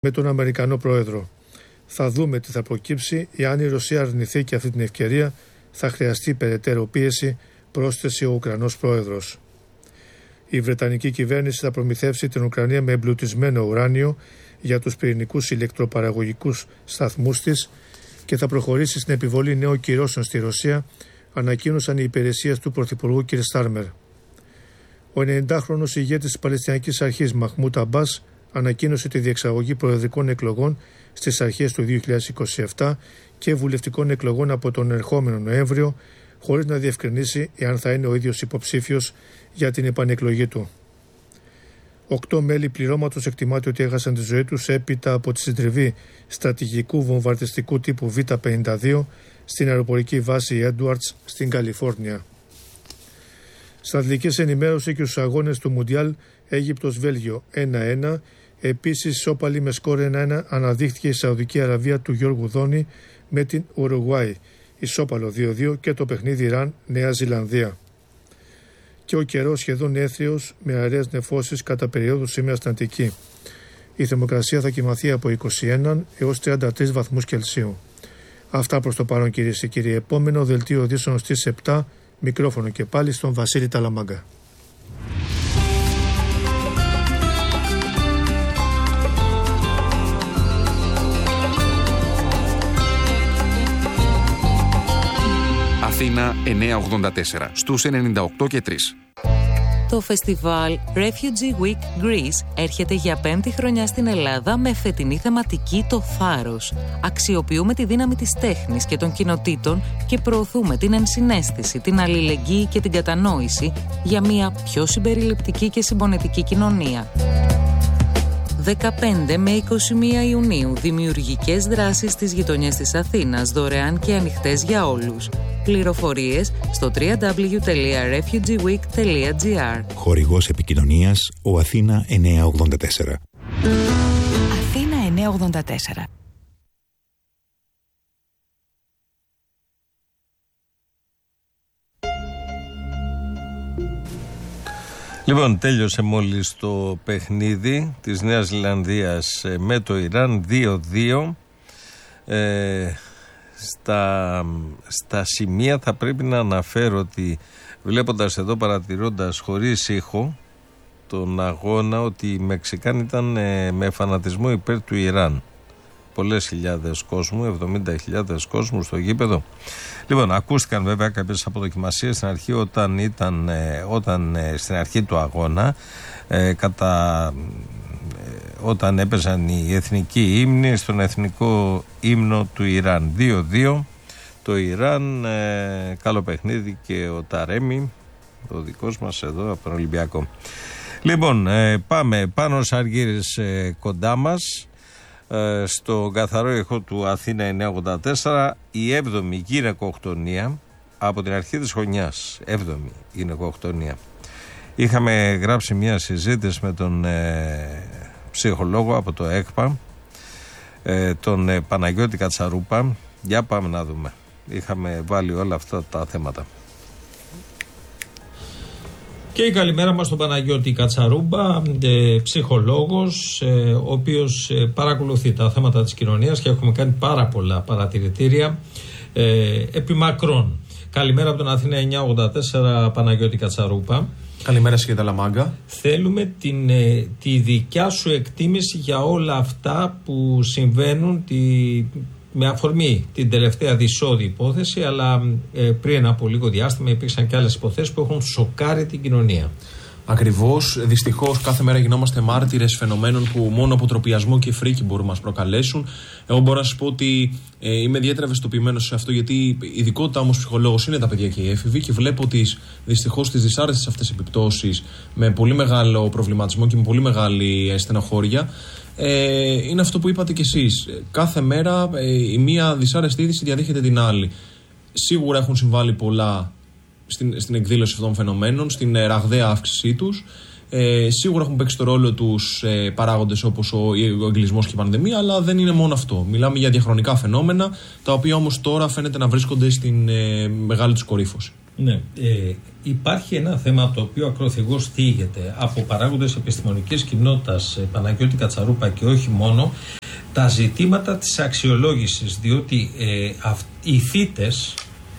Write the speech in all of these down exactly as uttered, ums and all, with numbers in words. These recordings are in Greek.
με τον Αμερικανό Πρόεδρο. Θα δούμε τι θα προκύψει. Εάν η Ρωσία αρνηθεί και αυτή την ευκαιρία, θα χρειαστεί περαιτέρω πίεση, πρόσθεσε ο Ουκρανός Πρόεδρος. Η Βρετανική κυβέρνηση θα προμηθεύσει την Ουκρανία με εμπλουτισμένο ουράνιο για τους πυρηνικούς ηλεκτροπαραγωγικούς σταθμούς της και θα προχωρήσει στην επιβολή νέων κυρώσεων στη Ρωσία, ανακοίνωσαν οι υπηρεσίες του Πρωθυπουργού κ. Στάρμερ. Ο ενενηντάχρονος ηγέτης της Παλαιστινιακής Αρχής Μαχμούντ Αμπάς ανακοίνωσε τη διεξαγωγή προεδρικών εκλογών στις αρχές του δύο χιλιάδες είκοσι επτά και βουλευτικών εκλογών από τον ερχόμενο Νοέμβριο, χωρίς να διευκρινίσει εάν θα είναι ο ίδιος υποψήφιος για την επανεκλογή του. Οκτώ μέλη πληρώματος εκτιμάται ότι έχασαν τη ζωή τους έπειτα από τη συντριβή στρατηγικού βομβαρδιστικού τύπου Β πενήντα δύο στην αεροπορική βάση Edwards στην Καλιφόρνια. Στα αθλητικές ενημέρωση και στους αγώνες του Μουντιάλ Αίγυπτος-Βέλγιο ένα ένα. Επίσης, ισόπαλη με σκόρ ένα ένα αναδείχθηκε η Σαουδική Αραβία του Γιώργου Δόνη με την Ουρουγουάη. Ισόπαλο δύο δύο και το παιχνίδι Ιράν-Νέα Ζηλανδία. Και ο καιρός σχεδόν έθριος με αραίες νεφώσεις κατά περίοδου σήμερα στην Αττική. Η θερμοκρασία θα κυμαθεί από είκοσι ένα έως τριάντα τρεις βαθμούς Κελσίου. Αυτά προς το παρόν, κυρίες και κύριοι. Επόμενο δελτίο ειδήσεων στις επτά. Μικρόφωνο και πάλι στον Βασίλη Ταλαμάγκα. Αθήνα εννιακόσια ογδόντα τέσσερα στους ενενήντα οκτώ και τρία. Το φεστιβάλ Refugee Week Greece έρχεται για πέμπτη χρονιά στην Ελλάδα με φετινή θεματική το θάρρος. Αξιοποιούμε τη δύναμη της τέχνης και των κοινοτήτων και προωθούμε την ενσυναίσθηση, την αλληλεγγύη και την κατανόηση για μια πιο συμπεριληπτική και συμπονετική κοινωνία. δεκαπέντε με είκοσι μία Ιουνίου, δημιουργικές δράσεις στις γειτονιές της Αθήνας, δωρεάν και ανοιχτές για όλους. Πληροφορίες στο double-u double-u double-u τελεία refugee week τελεία gr. Χορηγός επικοινωνίας ο Αθήνα εννιακόσια ογδόντα τέσσερα. Αθήνα εννιακόσια ογδόντα τέσσερα. Λοιπόν, τέλειωσε μόλις το παιχνίδι της Νέας Ζηλανδίας με το Ιράν δύο δύο. Ε, στα, στα σημεία θα πρέπει να αναφέρω ότι βλέποντας εδώ, παρατηρώντας χωρίς ήχο τον αγώνα, ότι οι Μεξικάνοι ήταν ε, με φανατισμό υπέρ του Ιράν. Πολλές χιλιάδες κόσμου, εβδομήντα χιλιάδες κόσμου στο γήπεδο. Λοιπόν, ακούστηκαν βέβαια κάποιες αποδοκιμασίες στην αρχή, όταν ήταν ε, όταν, ε, στην αρχή του αγώνα, ε, κατά, ε, όταν έπαιζαν οι εθνικοί ύμνοι στον εθνικό ύμνο του Ιράν. δύο δύο το Ιράν, ε, καλό παιχνίδι και ο Ταρέμι, ο δικός μας εδώ από τον Ολυμπιακό. Λοιπόν, ε, πάμε πάνω Σαργύρης ε, κοντά μας. Στο καθαρό ηχό του Αθήνα εννιακόσια ογδόντα τέσσερα, η έβδομη γυναικοκτονία από την αρχή της χρονιάς. έβδομη γυναικοκτονία. Είχαμε γράψει μια συζήτηση με τον ε, ψυχολόγο από το ΕΚΠΑ, ε, τον ε, Παναγιώτη Κατσαρούπα. Για πάμε να δούμε. Είχαμε βάλει όλα αυτά τα θέματα. Και η καλημέρα μας στον Παναγιώτη Κατσαρούμπα, ε, ψυχολόγος, ε, ο οποίος ε, παρακολουθεί τα θέματα της κοινωνίας και έχουμε κάνει πάρα πολλά παρατηρητήρια ε, επί μακρόν. Καλημέρα από τον Αθήνα εννιακόσια ογδόντα τέσσερα, Παναγιώτη Κατσαρούπα. Καλημέρα σας, κύριε Ταλαμάγκα. Θέλουμε την, ε, τη δικιά σου εκτίμηση για όλα αυτά που συμβαίνουν τη, με αφορμή την τελευταία δυσόδη υπόθεση, αλλά ε, πριν από λίγο διάστημα υπήρξαν και άλλες υποθέσεις που έχουν σοκάρει την κοινωνία. Ακριβώς. Δυστυχώς κάθε μέρα γινόμαστε μάρτυρες φαινομένων που μόνο αποτροπιασμό και φρίκη μπορούν να μας προκαλέσουν. Εγώ μπορώ να σας πω ότι ε, είμαι ιδιαίτερα ευαισθητοποιημένος σε αυτό, γιατί η ειδικότητα όμως ψυχολόγος είναι τα παιδιά και οι έφηβοι, και βλέπω τις, δυστυχώς τις δυσάρεστες αυτές επιπτώσεις με πολύ μεγάλο προβληματισμό και με πολύ μεγάλη στενοχώρια. Ε, είναι αυτό που είπατε κι εσείς. Κάθε μέρα ε, η μία δυσάρεστη είδηση διαδέχεται την άλλη. Σίγουρα έχουν συμβάλει πολλά στην, στην εκδήλωση αυτών των φαινομένων, στην ε, ραγδαία αύξησή τους. Ε, σίγουρα έχουν παίξει το ρόλο τους ε, παράγοντες όπως ο, ο εγκλισμός και η πανδημία, αλλά δεν είναι μόνο αυτό. Μιλάμε για διαχρονικά φαινόμενα, τα οποία όμως τώρα φαίνεται να βρίσκονται στην ε, μεγάλη τους κορύφωση. Ναι, ε, υπάρχει ένα θέμα το οποίο ακροθυγώς θίγεται από παράγοντες επιστημονικής κοινότητας, ε, Παναγιώτη Κατσαρούπα, και όχι μόνο, τα ζητήματα της αξιολόγησης, διότι ε, αυ, οι θύτες,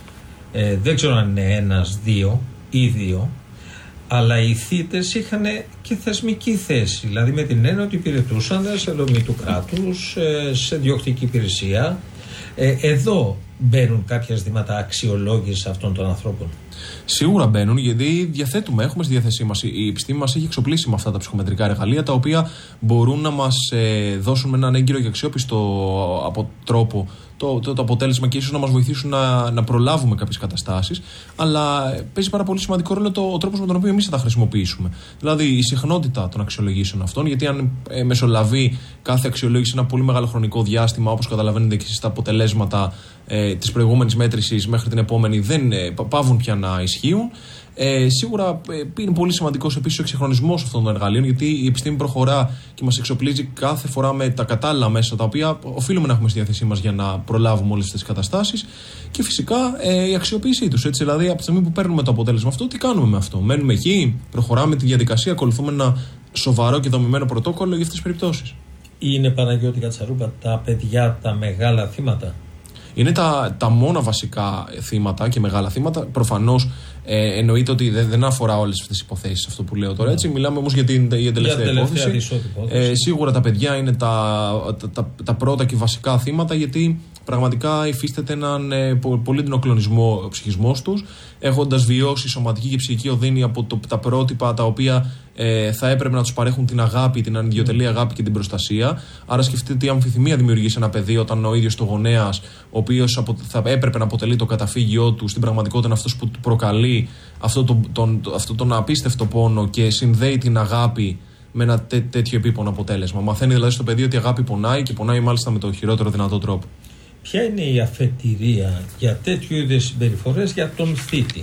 ε, δεν ξέρω αν είναι ένας, δύο ή δύο, αλλά οι θύτες είχαν και θεσμική θέση, δηλαδή με την έννοια ότι υπηρετούσαν σε δομή του κράτους, ε, σε διοκτική υπηρεσία. Ε, εδώ μπαίνουν κάποια ζητήματα αξιολόγησης αυτών των ανθρώπων. Σίγουρα μπαίνουν, γιατί διαθέτουμε, έχουμε στη διάθεσή μας. Η επιστήμη μας έχει εξοπλίσει με αυτά τα ψυχομετρικά εργαλεία, τα οποία μπορούν να μας ε, δώσουν με έναν έγκυρο και αξιόπιστο από τρόπο το, το, το αποτέλεσμα και ίσως να μας βοηθήσουν να, να προλάβουμε κάποιες καταστάσεις. Αλλά παίζει πάρα πολύ σημαντικό ρόλο το, ο τρόπος με τον οποίο εμείς θα τα χρησιμοποιήσουμε. Δηλαδή η συχνότητα των αξιολογήσεων αυτών, γιατί αν ε, μεσολαβεί κάθε αξιολόγηση ένα πολύ μεγάλο χρονικό διάστημα, όπως καταλαβαίνετε και εσείς, τα αποτελέσματα ε, της προηγούμενης μέτρησης μέχρι την επόμενη δεν ε, πάβουν πια να ισχύουν. Ε, σίγουρα ε, είναι πολύ σημαντικός επίσης ο εξυγχρονισμός αυτών των εργαλείων, γιατί η επιστήμη προχωρά και μας εξοπλίζει κάθε φορά με τα κατάλληλα μέσα, τα οποία οφείλουμε να έχουμε στη διάθεσή μας για να προλάβουμε όλες αυτές τις καταστάσεις, και φυσικά ε, η αξιοποίησή τους. Έτσι, δηλαδή, από τη στιγμή που παίρνουμε το αποτέλεσμα αυτό, τι κάνουμε με αυτό? Μένουμε εκεί, προχωράμε τη διαδικασία, ακολουθούμε ένα σοβαρό και δομημένο πρωτόκολλο για αυτές τις περιπτώσεις? Είναι, Παναγιώτη Κατσαρούπα, τα παιδιά τα μεγάλα θύματα? Είναι τα, τα μόνα βασικά θύματα και μεγάλα θύματα. Προφανώς ε, εννοείται ότι δεν, δεν αφορά όλες αυτές τις υποθέσεις αυτό που λέω τώρα. Έτσι, μιλάμε όμως για την, για την τελευταία, για τελευταία υπόθεση. Ε, σίγουρα τα παιδιά είναι τα, τα, τα, τα πρώτα και βασικά θύματα, γιατί πραγματικά υφίσταται έναν ε, πολύ έντονο κλονισμό ο ψυχισμός τους, έχοντας βιώσει σωματική και ψυχική οδύνη από το, τα πρότυπα τα οποία ε, θα έπρεπε να τους παρέχουν την αγάπη, την ανιδιοτελή αγάπη και την προστασία. Άρα σκεφτείτε τι αμφιθυμία δημιουργεί σε ένα παιδί όταν ο ίδιος το γονέας, ο οποίος θα έπρεπε να αποτελεί το καταφύγιό του, στην πραγματικότητα είναι αυτός που του προκαλεί αυτό τον, τον, αυτό τον απίστευτο πόνο και συνδέει την αγάπη με ένα τέ, τέτοιο επίπονο αποτέλεσμα. Μαθαίνει δηλαδή στο παιδί ότι η αγάπη πονάει, και πονάει μάλιστα με το χειρότερο δυνατό τρόπο. Ποια είναι η αφετηρία για τέτοιου είδους συμπεριφορές για τον θήτη?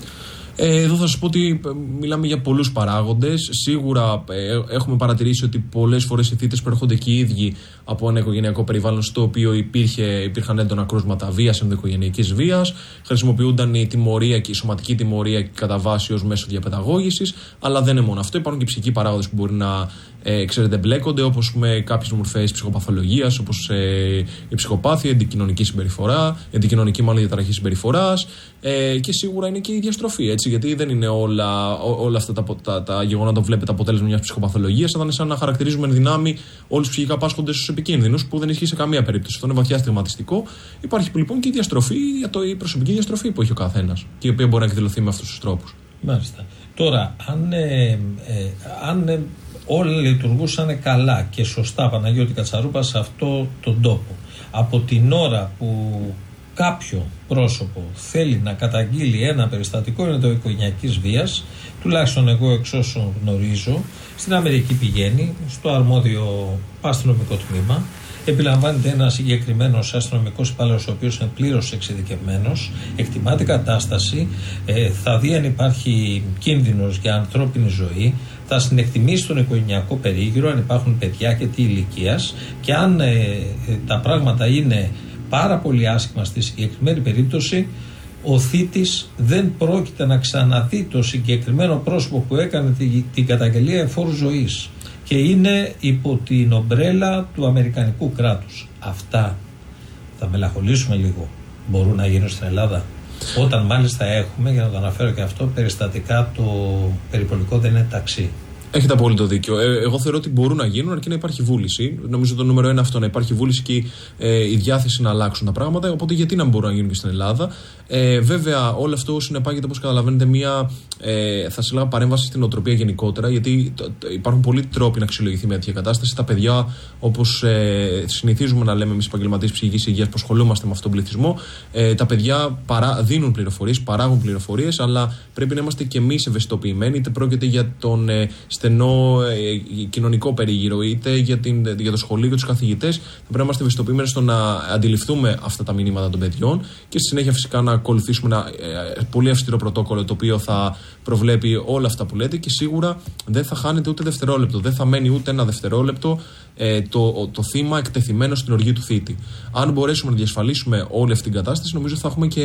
Ε, εδώ θα σας πω ότι μιλάμε για πολλούς παράγοντες. Σίγουρα ε, έχουμε παρατηρήσει ότι πολλές φορές οι θύτες προέρχονται και οι ίδιοι από ένα οικογενειακό περιβάλλον στο οποίο υπήρχε, υπήρχαν έντονα κρούσματα βίας, ενδοοικογενειακής βίας. Χρησιμοποιούνταν η τιμωρία και η σωματική τιμωρία κατά βάση ως μέσο διαπαιδαγώγησης. Αλλά δεν είναι μόνο αυτό. Υπάρχουν και ψυχικοί παράγοντες που μπορεί να ε, ξέρετε, μπλέκονται, όπως με κάποιες μορφές ψυχοπαθολογίας, όπως ε, η ψυχοπάθεια, η αντικοινωνική συμπεριφορά, η αντικοινωνική μάλλον διαταραχή συμπεριφοράς. Ε, και σίγουρα είναι και η διαστροφή, έτσι, γιατί δεν είναι όλα, ό, όλα αυτά τα, τα, τα γεγονότα που βλέπετε αποτέλεσμα μιας ψυχοπαθολογίας. Θα ήταν σαν να χαρακτηρίζουμε εν δυνάμει όλους τους ψυχικά πάσχοντες ως επικίνδυνους, που δεν ισχύει σε καμία περίπτωση. Αυτό είναι βαθιά στιγματιστικό. Υπάρχει λοιπόν και η διαστροφή, η προσωπική διαστροφή που έχει ο καθένας, και η οποία μπορεί να εκδηλωθεί με αυτούς τους τρόπους. Μάλιστα. Τώρα, αν, ε, ε, αν ε, όλα λειτουργούσαν καλά και σωστά, Παναγιώτη Κατσαρούπα, σε αυτό τον τόπο, από την ώρα που κάποιο πρόσωπο θέλει να καταγγείλει ένα περιστατικό ενδοοικογενειακής βίας, τουλάχιστον εγώ εξ όσων γνωρίζω, στην Αμερική πηγαίνει στο αρμόδιο αστυνομικό τμήμα, επιλαμβάνεται ένα συγκεκριμένο αστυνομικό υπάλληλος, ο οποίος είναι πλήρως εξειδικευμένος, εκτιμά την κατάσταση, ε, θα δει αν υπάρχει κίνδυνος για ανθρώπινη ζωή, θα συνεκτιμήσει τον οικογενειακό περίγυρο, αν υπάρχουν παιδιά και τι ηλικίας, και αν ε, ε, τα πράγματα είναι πάρα πολύ άσχημα στη συγκεκριμένη περίπτωση, ο θήτης δεν πρόκειται να ξαναδεί το συγκεκριμένο πρόσωπο που έκανε την, την καταγγελία εφόρου ζωής, και είναι υπό την ομπρέλα του αμερικανικού κράτους. Αυτά, θα μελαγχολήσουμε λίγο, μπορούν να γίνουν στην Ελλάδα, όταν μάλιστα έχουμε, για να το αναφέρω και αυτό, περιστατικά το περιπολικό δεν είναι ταξί. Έχετε απόλυτο δίκιο. Ε, εγώ θεωρώ ότι μπορούν να γίνουν, αρκεί να υπάρχει βούληση. Νομίζω το νούμερο ένα αυτό, να υπάρχει βούληση και ε, η διάθεση να αλλάξουν τα πράγματα. Οπότε γιατί να μην μπορούν να γίνουν και στην Ελλάδα. Ε, βέβαια, όλο αυτό συνεπάγεται, όπως καταλαβαίνετε, μια ε, θα σας λέγα παρέμβαση στην οτροπία γενικότερα. Γιατί το, το, υπάρχουν πολλοί τρόποι να αξιολογηθεί μια τέτοια κατάσταση. Τα παιδιά, όπως ε, συνηθίζουμε να λέμε εμείς επαγγελματίες ψυχικής υγείας που ασχολούμαστε με αυτόν τον πληθυσμό, ε, τα παιδιά παρά, δίνουν πληροφορίες, παράγουν πληροφορίες, αλλά πρέπει να είμαστε και εμείς ευαισθητοποιημένοι, είτε πρόκειται για τον ε, στενό ε, κοινωνικό περίγυρο, είτε για, την, για το σχολείο και τους καθηγητές. Θα πρέπει να είμαστε ευαισθητοποιημένοι στο να αντιληφθούμε αυτά τα μηνύματα των παιδιών και στη συνέχεια φυσικά να ακολουθήσουμε ένα ε, πολύ αυστηρό πρωτόκολλο, το οποίο θα προβλέπει όλα αυτά που λέτε, και σίγουρα δεν θα χάνεται ούτε δευτερόλεπτο. Δεν θα μένει ούτε ένα δευτερόλεπτο ε, το, το θύμα εκτεθειμένο στην οργή του θήτη. Αν μπορέσουμε να διασφαλίσουμε όλη αυτή την κατάσταση, νομίζω θα έχουμε και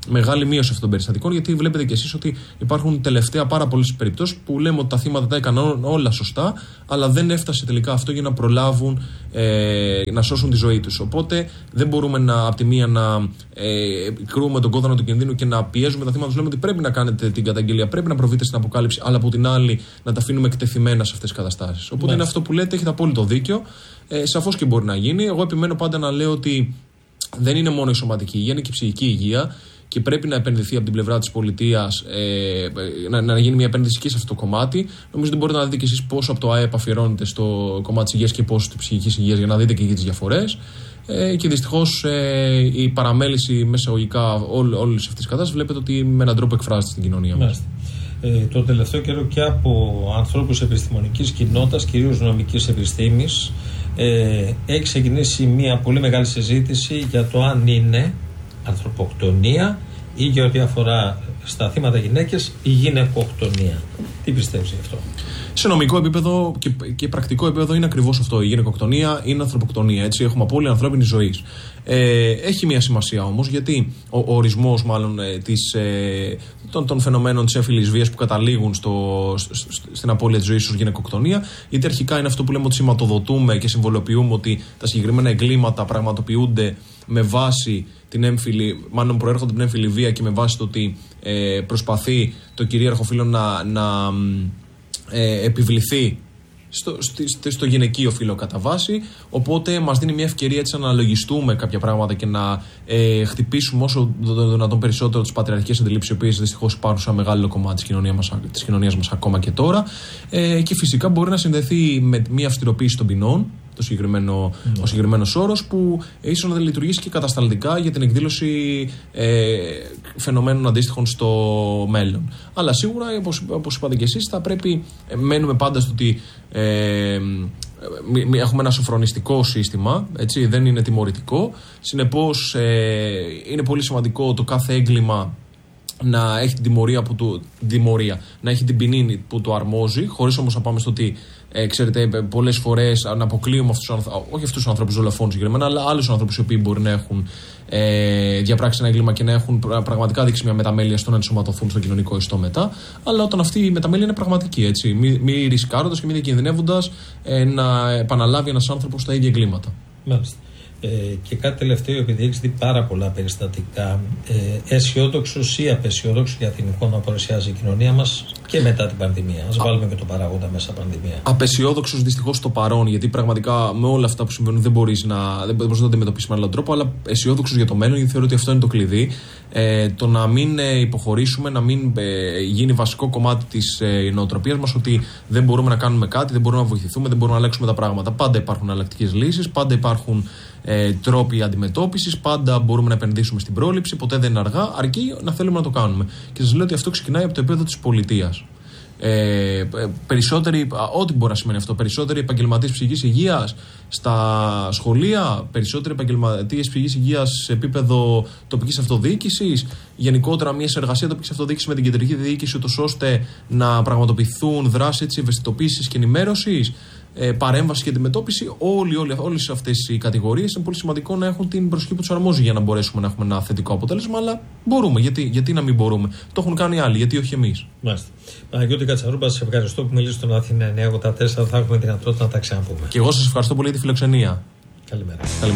μεγάλη μείωση αυτών των περιστατικών, γιατί βλέπετε κι εσείς ότι υπάρχουν τελευταία πάρα πολλές περιπτώσεις που λέμε ότι τα θύματα τα έκαναν όλα σωστά, αλλά δεν έφτασε τελικά αυτό για να προλάβουν ε, να σώσουν τη ζωή τους. Οπότε δεν μπορούμε να, από τη μία να ε, κρούμε τον κόδωνα του κινδύνου και να πιέζουμε τα θύματα, τους λέμε ότι πρέπει να κάνετε την καταγγελία, πρέπει να προβείτε στην αποκάλυψη, αλλά από την άλλη να τα αφήνουμε εκτεθειμένα σε αυτές τις καταστάσεις. Οπότε Μάλιστα. Είναι αυτό που λέτε, έχετε απόλυτο δίκιο. Ε, σαφώς και μπορεί να γίνει. Εγώ επιμένω πάντα να λέω ότι δεν είναι μόνο η σωματική υγεία, είναι και η ψυχική υγεία και πρέπει να επενδυθεί από την πλευρά της πολιτείας, ε, να, να γίνει μια επένδυση και σε αυτό το κομμάτι. Νομίζω ότι μπορείτε να δείτε και εσείς πόσο από το ΑΕΠ αφιερώνεται στο κομμάτι της υγείας και πόσο της ψυχικής υγείας, για να δείτε και εκεί τις διαφορές. Ε, και δυστυχώς ε, η παραμέληση μεσαγωγικά όλη αυτής της κατάστασης βλέπετε ότι με έναν τρόπο εκφράζεται στην κοινωνία μας. Ε, το τελευταίο καιρό και από ανθρώπους επιστημονικής κοινότητας, κυρίως νομικής επιστήμης, ε, έχει ξεκινήσει μια πολύ μεγάλη συζήτηση για το αν είναι ανθρωποκτονία ή, για ό,τι αφορά στα θύματα γυναίκες, η γυναικοκτονία. Τι πιστεύεις γι' αυτό? Σε νομικό επίπεδο και, και πρακτικό επίπεδο είναι ακριβώς αυτό. Η γυναικοκτονία είναι ανθρωποκτονία. Έτσι, έχουμε απώλεια ανθρώπινης ζωής. Ε, έχει μια σημασία όμως, γιατί ο, ο ορισμός μάλλον ε, της, ε, των, των φαινομένων της έμφυλης βίας που καταλήγουν στο, στο, στο, στην απώλεια της ζωής ως γυναικοκτονία, είτε αρχικά είναι αυτό που λέμε ότι σηματοδοτούμε και συμβολοποιούμε ότι τα συγκεκριμένα εγκλήματα πραγματοποιούνται με βάση την έμφυλη, μάλλον προέρχονται την έμφυλη βία και με βάση το ότι ε, προσπαθεί το κυρίαρχο φύλο να, να ε, επιβληθεί στο, στο, στο γυναικείο φύλο κατά βάση. Οπότε μας δίνει μια ευκαιρία έτσι να αναλογιστούμε κάποια πράγματα και να ε, χτυπήσουμε όσο το δυνατόν περισσότερο τις πατριαρχικές αντιλήψεις, οι οποίες δυστυχώς υπάρχουν σε ένα μεγάλο κομμάτι της κοινωνίας μας, της κοινωνίας μας ακόμα και τώρα. Ε, και φυσικά μπορεί να συνδεθεί με μια αυστηροποίηση των ποινών. Το συγκεκριμένο, mm. Ο συγκεκριμένος όρος που ίσως να λειτουργήσει και κατασταλτικά για την εκδήλωση ε, φαινομένων αντίστοιχων στο μέλλον. Αλλά σίγουρα, όπως, όπως είπατε και εσείς, θα πρέπει, ε, μένουμε πάντα στο ότι ε, μη, μη, έχουμε ένα σοφρονιστικό σύστημα, έτσι, δεν είναι τιμωρητικό. Συνεπώς ε, είναι πολύ σημαντικό το κάθε έγκλημα να έχει την τιμωρία που του, τιμωρία, να έχει την ποινή που του αρμόζει, χωρίς όμως να πάμε στο ότι ε, ξέρετε, πολλές φορές να αποκλείουμε αυτούς, όχι αυτούς τους ανθρώπους δολοφόνους συγκεκριμένα, αλλά άλλους ανθρώπους οι οποίοι μπορεί να έχουν ε, διαπράξει ένα έγκλημα και να έχουν πραγματικά δείξει μια μεταμέλεια στο να ενσωματωθούν στο κοινωνικό ιστό μετά. Αλλά όταν αυτή η μεταμέλεια είναι πραγματική, έτσι, μη, μη ρισκάροντας και μη διακινδυνεύοντας ε, να επαναλάβει ένας άνθρωπος τα ίδια εγκλήματα. Μάλιστα. Ε, και κάτι τελευταίο, επειδή έχει δει πάρα πολλά περιστατικά, ε, αισιόδοξος ή απεσιόδοξος για την εικόνα που παρουσιάζει η κοινωνία μας και μετά την πανδημία? Ας βάλουμε και το παράγοντα μέσα πανδημία. Απεσιόδοξος δυστυχώς στο παρόν, γιατί πραγματικά με όλα αυτά που συμβαίνουν δεν μπορείς να, δεν μπορείς να το αντιμετωπίσεις με άλλον τρόπο, αλλά αισιόδοξος για το μέλλον, γιατί θεωρώ ότι αυτό είναι το κλειδί. Ε, το να μην ε, υποχωρήσουμε, να μην ε, γίνει βασικό κομμάτι της ε, νοοτροπίας μας ότι δεν μπορούμε να κάνουμε κάτι, δεν μπορούμε να βοηθηθούμε, δεν μπορούμε να αλλάξουμε τα πράγματα. Πάντα υπάρχουν αλλακτικές λύσεις, πάντα υπάρχουν ε, τρόποι αντιμετώπισης, πάντα μπορούμε να επενδύσουμε στην πρόληψη, ποτέ δεν είναι αργά, αρκεί να θέλουμε να το κάνουμε. Και σας λέω ότι αυτό ξεκινάει από το επίπεδο της πολιτείας. Ε, περισσότεροι, ό,τι μπορεί να σημαίνει αυτό, περισσότεροι επαγγελματίες ψυχικής υγείας στα σχολεία, περισσότεροι επαγγελματίες ψυχικής υγείας σε επίπεδο τοπικής αυτοδιοίκησης, γενικότερα μια συνεργασία τοπικής αυτοδιοίκησης με την κεντρική διοίκηση, ούτως ώστε να πραγματοποιηθούν δράσεις ευαισθητοποίησης και ενημέρωσης, ε, παρέμβαση και αντιμετώπιση. Όλοι, όλοι, όλες αυτές οι κατηγορίες είναι πολύ σημαντικό να έχουν την προσοχή που τους αρμόζει για να μπορέσουμε να έχουμε ένα θετικό αποτέλεσμα. Αλλά μπορούμε. Γιατί, γιατί να μην μπορούμε? Το έχουν κάνει άλλοι, γιατί όχι εμείς. Μάλιστα. Παναγιώτη Κατσαρούμπα, σας ευχαριστώ που μιλήσατε στον Αθήνα εννιακόσια ογδόντα τέσσερα. Θα έχουμε δυνατότητα να τα ξαναπούμε. Και εγώ σας ευχαριστώ πολύ για τη φιλοξενία. Καλημέρα. Καλημέρα.